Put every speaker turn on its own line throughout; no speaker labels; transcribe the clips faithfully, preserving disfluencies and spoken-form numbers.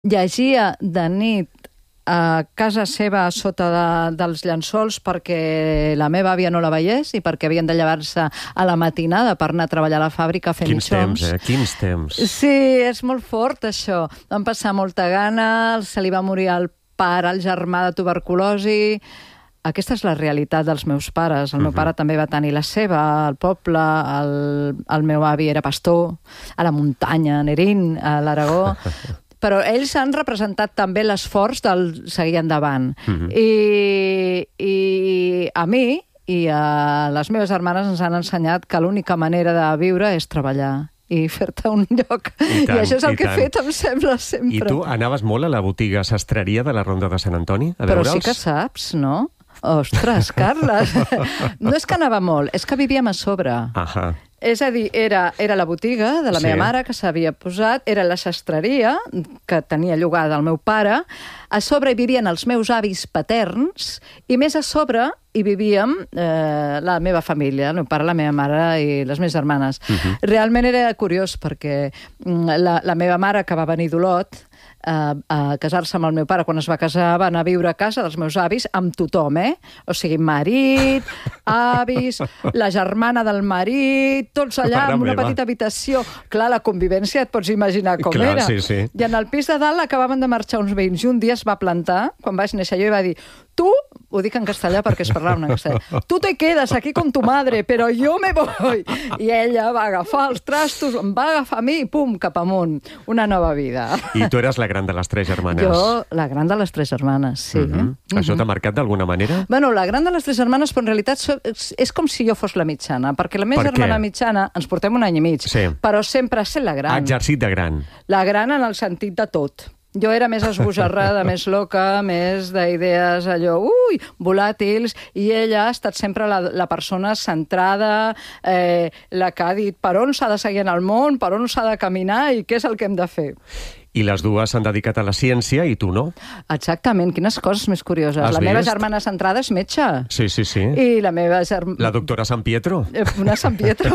llegia de nit a casa seva sota de, dels llençols perquè la meva àvia no la veiés i perquè havien de llevar-se a la matinada per anar a treballar a la fàbrica a fer
Quins
mitjons.
temps, eh? Quins temps.
Sí, és molt fort, això. Van passar molta gana, se li va morir el pare, el germà de tuberculosi. Aquesta és la realitat dels meus pares. El meu uh-huh. pare també va tenir la seva, al poble, el, el meu avi era pastor, a la muntanya, a Nerín, a l'Aragó. Però ells han representat també l'esforç del seguir endavant. Uh-huh. I, I a mi i a les meves germanes ens han ensenyat que l'única manera de viure és treballar i fer-te un lloc. I, tant, I això és el que tant. he fet, em sembla, sempre.
I tu anaves molt a la botiga sastreria de la Ronda de Sant Antoni a
Però
veure'ls?
sí que saps, no? Ostres, Carles! No és que anava molt, és que vivíem a sobre.
Ahà.
És a dir, era, era la botiga de la
Sí.
meva mare que s'havia posat, era la sastreria que tenia llogada el meu pare, a sobre hi vivien els meus avis paterns i més a sobre hi vivíem eh, la meva família, el meu pare, la meva mare i les meves germanes. Uh-huh. Realment era curiós perquè la, la meva mare, que va venir d'Olot, a, a casar-se amb el meu pare, quan es va casar va anar a viure a casa dels meus avis amb tothom, eh? O sigui, marit, avis, la germana del marit, tots allà
Mare
en una
meva.
petita habitació. Clar, la convivència et pots imaginar com
Clar,
era.
sí, sí.
I en el pis de dalt acabaven de marxar uns veïns i un dia es va plantar, quan vaig néixer jo, i va dir: tu, ho dic en castellà perquè es parlava en castellà, tu te quedes aquí con tu madre, però jo me voy. I ella va agafar els trastos, em va agafar a mi i pum, cap amunt. Una nova vida.
I tu eres la gran de les tres germanes.
Jo, la gran de les tres germanes, sí.
Uh-huh.
Uh-huh.
Això t'ha marcat d'alguna manera?
Bueno, la gran de les tres germanes, però en realitat so, és, és com si jo fos la mitjana, perquè la meva
Per
germana
què?
mitjana ens portem un any i mig,
Sí.
però sempre ha estat la
Ha
gran.
exercit de gran.
La gran en el sentit de tot. Jo era més esbojarrada, més loca, més d'idees allò, ui, volàtils, i ella ha estat sempre la, la persona centrada, eh, la que ha dit per on s'ha de seguir en el món, per on s'ha de caminar i què és el que hem de fer.
I les dues s'han dedicat a la ciència i tu no?
Exactament, quines coses més curioses.
Has
La meva
vist?
germana centrada és metge.
Sí, sí, sí.
I la meva germana...
La doctora San Pietro.
Una Sant Pietro.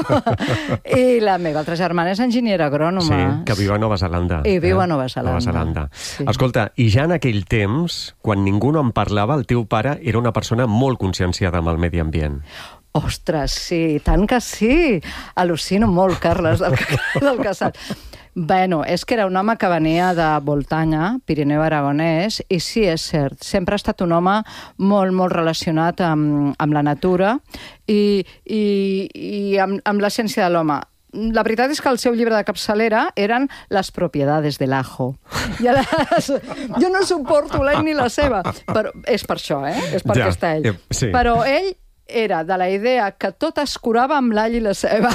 I la meva altra germana és enginyera agrònoma.
Sí, que viu a Nova Zelanda.
I viu a Nova Zelanda.
Nova Zelanda.
Sí.
Escolta, i ja en aquell temps, quan ningú no en parlava, el teu pare era una persona molt conscienciada amb el medi ambient.
Ostres, sí, tant que sí. Al·lucino molt, Carles, del que, del que saps. Bueno, és que era un home que venia de Voltanya, Pirineu Aragonès, i sí, és cert, sempre ha estat un home molt, molt relacionat amb, amb la natura i, i, i amb, amb la ciència de l'home. La veritat és que el seu llibre de capçalera eren Les propiedades del ajo. I les... Jo no suporto l'ell ni la seva, però és per això, eh? És perquè
Ja,
està ell.
eh, sí.
Però ell era de la idea que tot es curava amb l'all i la ceba.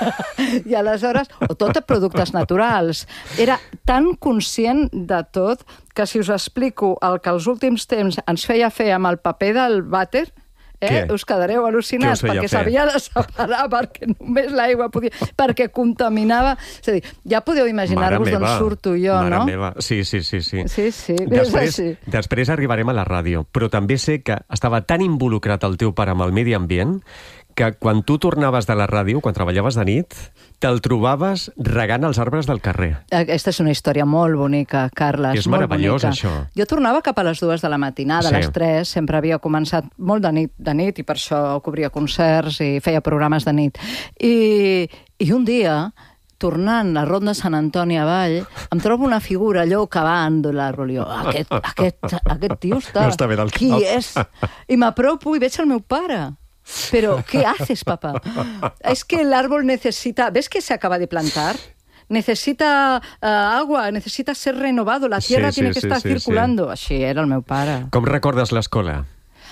I aleshores, o tot de productes naturals. Era tan conscient de tot que si us explico el que els últims temps ens feia fer amb el paper del vàter, eh? Us quedareu al·lucinats, perquè s'havia de separar perquè només l'aigua podia... perquè contaminava... És a dir, ja podeu imaginar-vos d'on surto jo,
Mare
no?
meva, sí, sí, sí. sí.
Sí, sí,
Després,
sí.
després arribarem a la ràdio, però també sé que estava tan involucrat el teu pare amb el medi ambient que quan tu tornaves de la ràdio, quan treballaves de nit, te'l trobaves regant els arbres del carrer.
Aquesta és una història molt bonica, Carles.
És
molt
meravellós,
bonica.
això.
Jo tornava cap a les dues de la matinada,
Sí.
a les tres, sempre havia començat molt de nit, de nit, i per això cobria concerts i feia programes de nit. I, i un dia, tornant a Ronda Sant Antoni avall, em trobo una figura allò cavant l'àrbol. Jo, aquest, aquest, aquest tio està...
No està bé del
Qui
cap.
és? I m'apropo i veig el meu pare. Pero, ¿qué haces, papá? Es que el árbol necesita... ¿Ves que se acaba de plantar? Necesita uh, agua, necesita ser renovado, la tierra
Sí,
tiene
sí,
que
sí,
estar
sí,
circulando. Sí. Així era el meu pare.
Com recordes l'escola?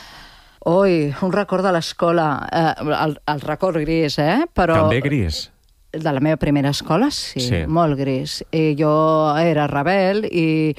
Ui, un record de l'escola, eh, el, el record gris, eh? Però...
També gris?
De la meva primera escola, sí,
Sí.
molt gris. I jo era rebel i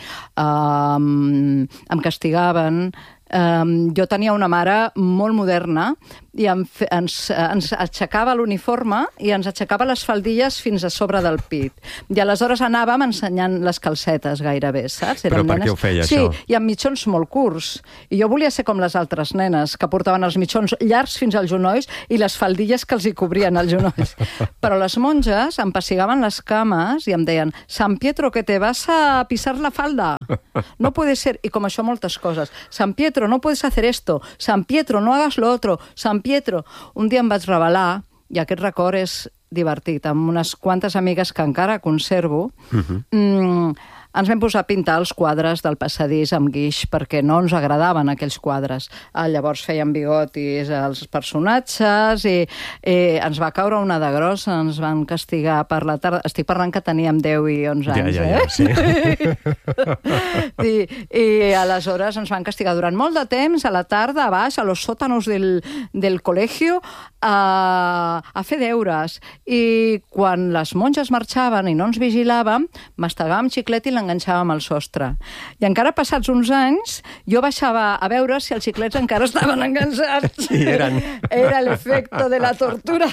um, em castigaven. Um, jo tenia una mare molt moderna i ens, ens aixecava l'uniforme i ens aixecava les faldilles fins a sobre del pit. I aleshores anàvem ensenyant les calcetes gairebé, saps?
Eren Però per nenes... què ho feia,
sí,
això?
Sí, i amb mitjons molt curts. I jo volia ser com les altres nenes, que portaven els mitjons llargs fins als genolls i les faldilles que els hi cobrien els genolls. Però les monges em pessigaven les cames i em deien: San Pietro, que te vas a pisar la falda. No puede ser. I com això moltes coses. San Pietro, no puedes hacer esto. San Pietro, no hagas lo otro. San Pietro. Un dia em vaig revelar, i aquest record és divertit, amb unes quantes amigues que encara conservo. Uh-huh. mm, ens vam posar a pintar els quadres del passadís amb guix perquè no ens agradaven aquells quadres. Ah, llavors feien bigotis als personatges i, i ens va caure una de grossa, ens van castigar per la tarda. Estic parlant que teníem deu i onze anys,
ja, ja, ja, sí.
eh? I, I aleshores ens van castigar durant molt de temps, a la tarda, a baix, a los sótanos del, del col·legio, a, a fer deures. I quan les monges marxaven i no ens vigilàvem, mastegàvem xiclet i l'enganxàvem al sostre. I encara passats uns anys, jo baixava a veure si els xiclets encara estaven enganxats.
I eren.
Era l'efecte de la tortura.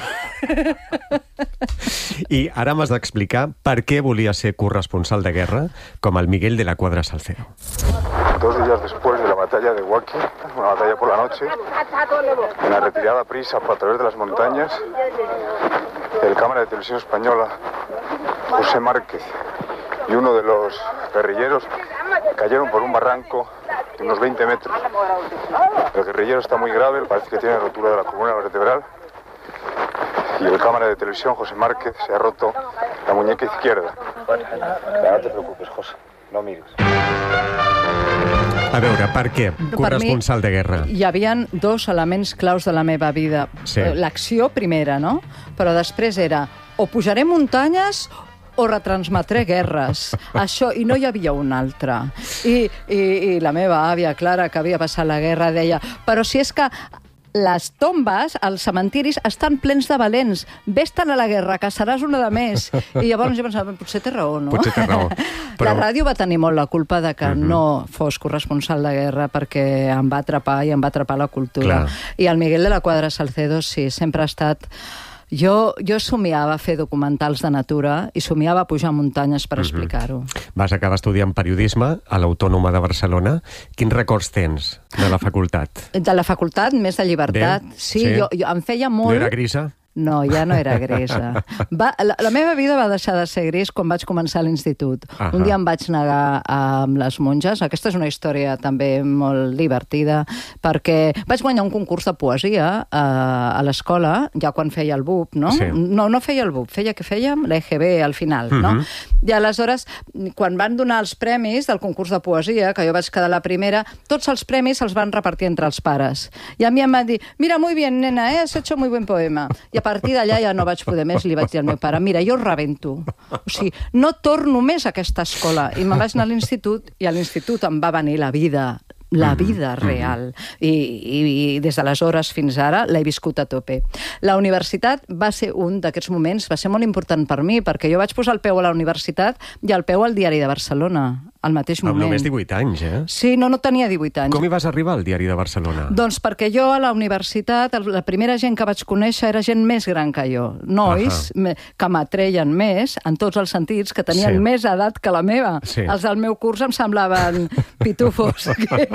I ara m'has d'explicar per què volia ser corresponsal de guerra com el Miguel de la Cuadra Salcedo.
Dos días después de la batalla de Huaqui, una batalla por la noche, en la retirada prisa a través de las montañas, el cámara de televisión española, José Márquez, y uno de los guerrilleros cayeron por un barranco de unos veinte metros. El guerrillero está muy grave, parece que tiene rotura de la columna vertebral, y el cámara de televisión, José Márquez, se ha roto la muñeca izquierda. Bueno, no te preocupes, José, no mires.
A veure, per què? Corresponsal de guerra.
Hi havia dos elements claus de la meva vida.
Sí.
L'acció primera, no? Però després era o pujaré muntanyes o retransmetré guerres. Això, i no hi havia un altre. I, i, i la meva àvia, Clara, que havia passat la guerra, deia: però si és que les tombes, els cementiris, estan plens de valents. Vés-te'n a la guerra, que seràs una de més. I llavors jo pensava, potser té raó, no?
Potser té raó.
Però... La ràdio va tenir molt la culpa de que uh-huh. no fos corresponsal de guerra, perquè em va atrapar i em va atrapar la cultura.
Clar.
I el Miguel de la Cuadra Salcedo, sí, sempre ha estat... Jo, jo somiava fer documentals de natura i somiava pujar muntanyes per uh-huh. explicar-ho.
Vas acabar estudiant periodisme a l'Autònoma de Barcelona. Quins records tens de la facultat?
De la facultat, més de llibertat.
Bé,
sí,
sí.
Jo, jo em feia molt...
No era grisa?
No, ja no era grisa. Va, la, la meva vida va deixar de ser gris quan vaig començar l'institut. Uh-huh. Un dia em vaig negar amb les monges. Aquesta és una història també molt divertida, perquè vaig guanyar un concurs de poesia a, a l'escola, ja quan feia el B U P, no?
Sí.
No, no feia el B U P, feia que fèiem l'E G B al final, uh-huh. no? I aleshores, quan van donar els premis del concurs de poesia, que jo vaig quedar la primera, tots els premis els van repartir entre els pares. I a mi em van dir: mira, muy bien, nena, eh? Has hecho muy buen poema. I a partir d'allà ja no vaig poder més, li vaig dir al meu pare: mira, jo rebento. O sigui, no torno més a aquesta escola. I me'n vaig anar a l'institut, i a l'institut em va venir la vida, la vida real. I, i, i des d'aleshores fins ara l'he viscut a tope. La universitat va ser un d'aquests moments, va ser molt important per mi, perquè jo vaig posar el peu a la universitat i el peu al Diari de Barcelona, al mateix moment.
Amb només divuit anys, eh?
Sí, no, no tenia divuit anys.
Com hi vas arribar al Diari de Barcelona?
Doncs perquè jo a la universitat, la primera gent que vaig conèixer era gent més gran que jo. Nois uh-huh. que m'atreien més, en tots els sentits, que tenien sí. més edat que la meva.
Sí.
Els del meu curs em semblaven pitufos.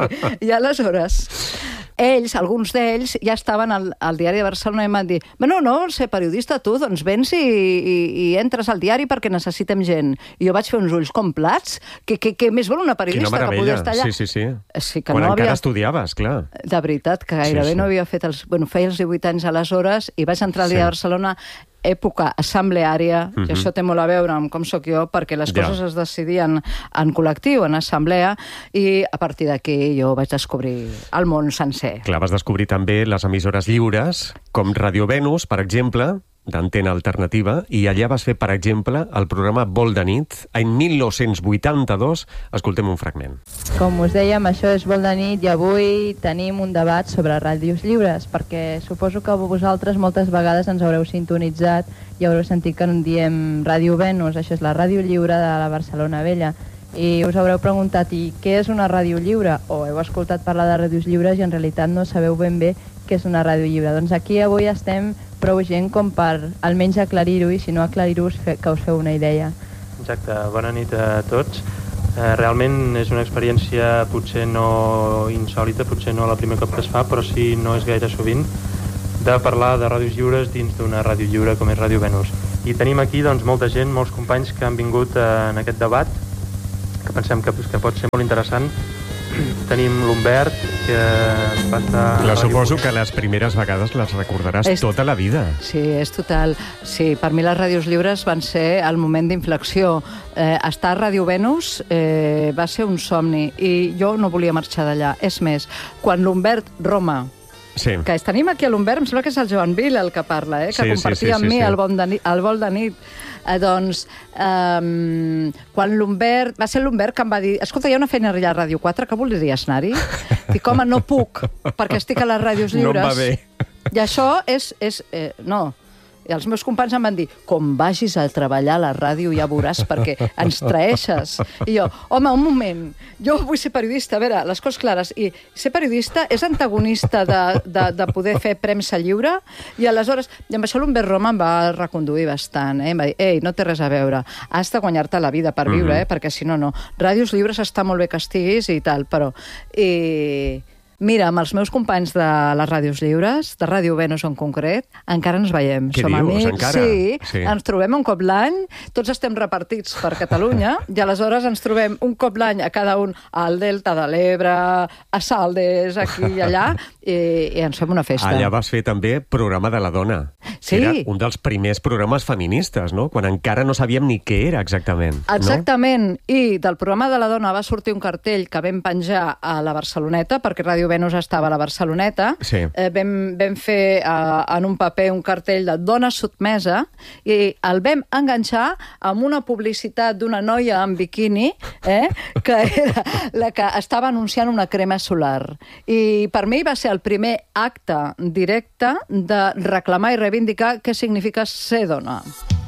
I aleshores... ells, alguns d'ells, ja estaven al, al Diari de Barcelona i m'han dit: no, no, ser periodista tu, doncs vens i, i, i entres al diari perquè necessitem gent. I jo vaig fer uns ulls com plats. Què, què, què més vol una periodista que poder estar allà?
Sí, sí, sí.
sí que
Quan
no
encara
havia...
estudiaves, clar.
De veritat, que gairebé
sí, sí.
no havia fet els... Bueno, feia els divuit anys aleshores i vaig entrar al Diari sí. de Barcelona, època assembleària, uh-huh. i això té molt a veure amb com sóc jo, perquè les coses ja. es decidien en col·lectiu, en assemblea, i a partir d'aquí jo vaig descobrir el món sencer.
Clar, vas descobrir també les emissores lliures, com Radio Venus, per exemple, d'antena alternativa, i allà vas fer, per exemple, el programa Vol de nit, any mil nou-cents vuitanta-dos. Escoltem un fragment.
Com us dèiem, això és Vol de nit, i avui tenim un debat sobre ràdios lliures, perquè suposo que vosaltres moltes vegades ens haureu sintonitzat i haureu sentit que en diem Ràdio Venus. Això és la ràdio lliure de la Barcelona Vella. I us haureu preguntat, i què és una ràdio lliure? O heu escoltat parlar de ràdios lliures i en realitat no sabeu ben bé que és una ràdio lliure. Doncs aquí avui estem prou gent com per almenys aclarir-ho, i si no aclarir-ho, que us feu una idea.
Exacte, bona nit a tots. Eh, realment és una experiència potser no insòlita, potser no la primer cop que es fa, però sí no és gaire sovint, de parlar de ràdios lliures dins d'una ràdio lliure com és Ràdio Venus. I tenim aquí doncs, molta gent, molts companys que han vingut eh, en aquest debat, que pensem que, que pot ser molt interessant. Tenim l'Humbert, que va estar...
Clar, suposo que les primeres vegades les recordaràs és... tota la vida.
Sí, és total. Sí, per mi les ràdios lliures van ser el moment d'inflexió. Eh, estar a Ràdio Venus eh, va ser un somni i jo no volia marxar d'allà. És més, quan l'Humbert Roma,
sí.
que tenim aquí a l'Humbert, em sembla que és el Joan Vila el que parla, eh, que
sí,
compartia
sí, sí,
amb
sí,
mi
sí.
el, bon de nit, el vol de nit. Eh, doncs, eh, quan l'Humbert... Va ser l'Humbert que em va dir escolta, hi ha una feina allà a Ràdio quatre, que voldries anar-hi? Dic, home, no puc, perquè estic a les ràdios lliures.
No em va bé.
I això és... és eh, no... I els meus companys em van dir, com vagis a treballar a la ràdio ja veuràs perquè ens traeixes. I jo, home, un moment, jo vull ser periodista, a veure, les coses clares, i ser periodista és antagonista de, de, de poder fer premsa lliure, i aleshores, i amb això l'Humbert Roma em va reconduir bastant, eh? Em va dir, ei, no té res a veure, has de guanyar-te la vida per viure, eh? Perquè si no, no. Ràdios lliures està molt bé que estiguis i tal, però... I... Mira, amb els meus companys de les ràdios lliures, de Ràdio Venus en concret, encara ens veiem.
Què
Som
dius,
amics,
encara?
sí,
Sí.
Ens trobem un cop l'any, tots estem repartits per Catalunya, i aleshores ens trobem un cop l'any a cada un al Delta de l'Ebre, a Saldes, aquí i allà, i, i ens fem una festa.
Allà vas fer també programa de la dona.
Sí.
Era un dels primers programes feministes, no? Quan encara no sabíem ni què era exactament.
Exactament, no? I del programa de la dona va sortir un cartell que vam penjar a la Barceloneta, perquè Ràdio Venus estava a la Barceloneta.
Sí.
Eh, vam, vam fer eh, en un paper un cartell de dona sotmesa i el vam enganxar amb una publicitat d'una noia en biquini, eh, que era la que estava anunciant una crema solar. I per mi va ser el primer acte directe de reclamar i reivindicar què significa ser dona.